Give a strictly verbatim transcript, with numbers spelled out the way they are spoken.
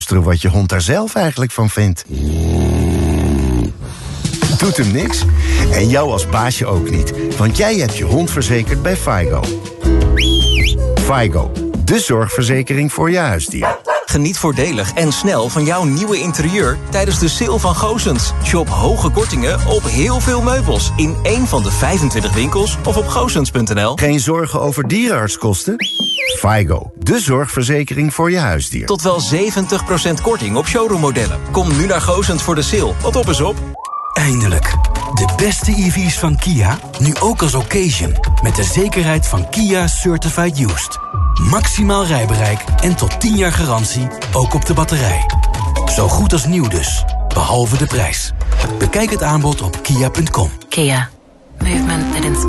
luisteren wat je hond daar zelf eigenlijk van vindt. Doet hem niks? En jou als baasje ook niet, want jij hebt je hond verzekerd bij Faigo. Faigo, de zorgverzekering voor je huisdier. Geniet voordelig en snel van jouw nieuwe interieur tijdens de sale van Goossens. Shop hoge kortingen op heel veel meubels in één van de vijfentwintig winkels of op goossens punt n l. Geen zorgen over dierenartskosten? Faigo, de zorgverzekering voor je huisdier. Tot wel zeventig procent korting op showroommodellen. Kom nu naar Goossens voor de sale, want op is op. Eindelijk. De beste E V's van Kia, nu ook als occasion. Met de zekerheid van Kia Certified Used. Maximaal rijbereik en tot tien jaar garantie, ook op de batterij. Zo goed als nieuw dus, behalve de prijs. Bekijk het aanbod op kia punt com. Kia. Movement that inspires.